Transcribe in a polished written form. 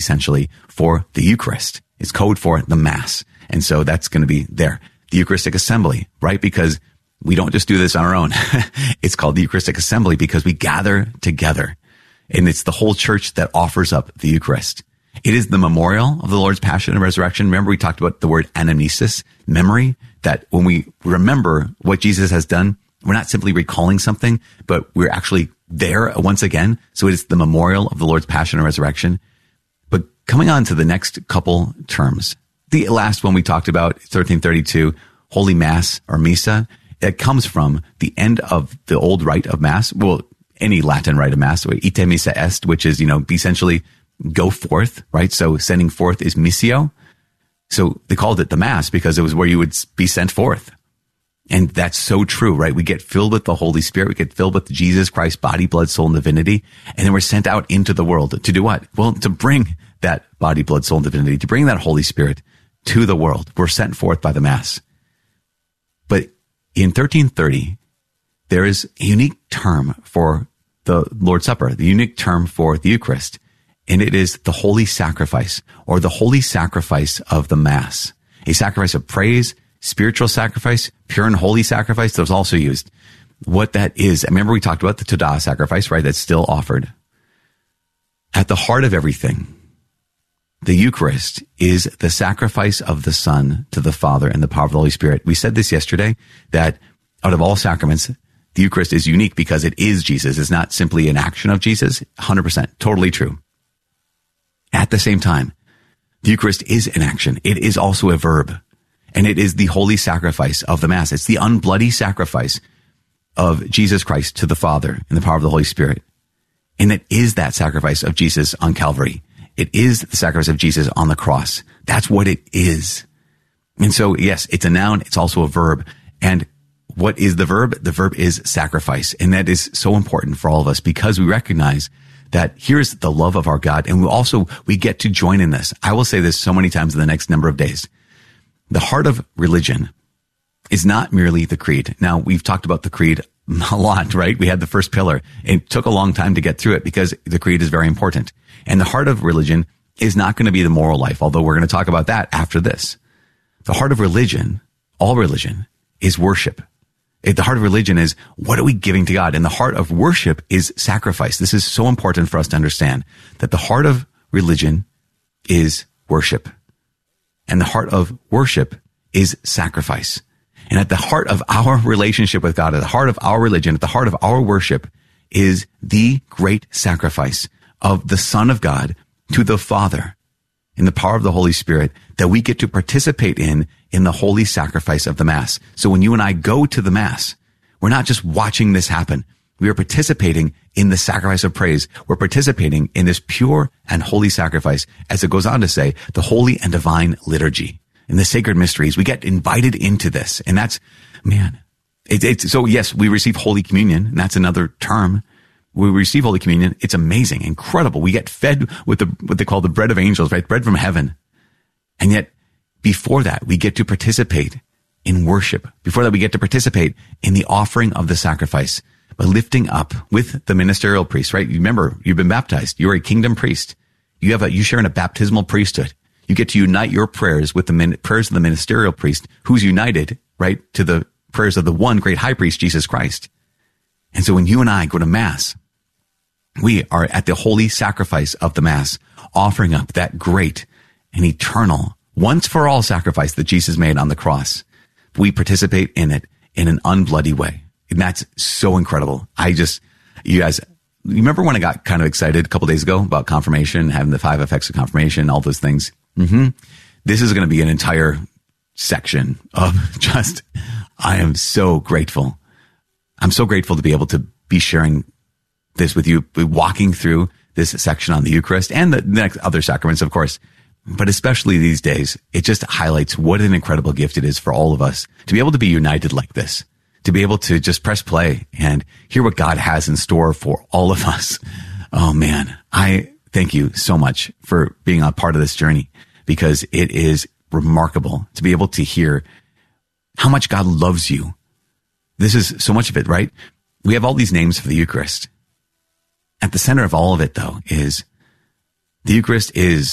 essentially for the Eucharist. It's code for the Mass. And so that's going to be there. The Eucharistic Assembly, right? Because we don't just do this on our own. It's called the Eucharistic Assembly because we gather together. And it's the whole church that offers up the Eucharist. It is the memorial of the Lord's Passion and Resurrection. Remember, we talked about the word anamnesis, memory, that when we remember what Jesus has done, we're not simply recalling something, but we're actually there once again. So it is the memorial of the Lord's Passion and Resurrection. But coming on to the next couple terms, the last one we talked about, 1332, Holy Mass or Missa, it comes from the end of the old rite of Mass. Well, any Latin rite of Mass, ite missa est, which is, essentially go forth, right? So sending forth is missio. So they called it the Mass because it was where you would be sent forth. And that's so true, right? We get filled with the Holy Spirit. We get filled with Jesus Christ, body, blood, soul, and divinity. And then we're sent out into the world to do what? Well, to bring that body, blood, soul, and divinity, to bring that Holy Spirit to the world. We're sent forth by the Mass. But in 1330, there is a unique term for the Lord's Supper, the unique term for the Eucharist. And it is the holy sacrifice, or the holy sacrifice of the Mass. A sacrifice of praise, spiritual sacrifice, pure and holy sacrifice. Those also used. What that is, remember we talked about the Todah sacrifice, right? That's still offered. At the heart of everything, the Eucharist is the sacrifice of the Son to the Father in the power of the Holy Spirit. We said this yesterday, that out of all sacraments, the Eucharist is unique because it is Jesus. It's not simply an action of Jesus. 100%. Totally true. At the same time, the Eucharist is an action. It is also a verb. And it is the holy sacrifice of the Mass. It's the unbloody sacrifice of Jesus Christ to the Father in the power of the Holy Spirit. And it is that sacrifice of Jesus on Calvary. It is the sacrifice of Jesus on the cross. That's what it is. And so, yes, it's a noun. It's also a verb. And what is the verb? The verb is sacrifice. And that is so important for all of us because we recognize that here's the love of our God. And we get to join in this. I will say this so many times in the next number of days. The heart of religion is not merely the creed. Now, we've talked about the creed a lot, right? We had the first pillar. It took a long time to get through it because the creed is very important. And the heart of religion is not going to be the moral life, although we're going to talk about that after this. The heart of religion, all religion, is worship. The heart of religion is, what are we giving to God? And the heart of worship is sacrifice. This is so important for us to understand that the heart of religion is worship. And the heart of worship is sacrifice. And at the heart of our relationship with God, at the heart of our religion, at the heart of our worship is the great sacrifice of the Son of God to the Father in the power of the Holy Spirit that we get to participate in the holy sacrifice of the Mass. So when you and I go to the Mass, we're not just watching this happen. We are participating in the sacrifice of praise. We're participating in this pure and holy sacrifice, as it goes on to say, the holy and divine liturgy. In the sacred mysteries, we get invited into this. And that's, man, so yes, we receive Holy Communion, and that's another term. We receive Holy Communion. It's amazing, incredible. We get fed with what they call the bread of angels, right? Bread from heaven. And yet, before that, we get to participate in worship. Before that, we get to participate in the offering of the sacrifice by lifting up with the ministerial priest, right? Remember, you've been baptized. You're a kingdom priest. You share in a baptismal priesthood. You get to unite your prayers with the prayers of the ministerial priest, who's united, right, to the prayers of the one great high priest, Jesus Christ. And so when you and I go to Mass, we are at the holy sacrifice of the Mass, offering up that great and eternal, once for all sacrifice that Jesus made on the cross. We participate in it in an unbloody way. And that's so incredible. You guys, you remember when I got kind of excited a couple days ago about confirmation, having the 5 effects of confirmation, all those things? This is going to be an entire section of I am so grateful. I'm so grateful to be able to be sharing this with you, walking through this section on the Eucharist and the next other sacraments, of course. But especially these days, it just highlights what an incredible gift it is for all of us to be able to be united like this, to be able to just press play and hear what God has in store for all of us. Oh man, I thank you so much for being a part of this journey, because it is remarkable to be able to hear how much God loves you. This is so much of it, right? We have all these names for the Eucharist. At the center of all of it, though, is the Eucharist is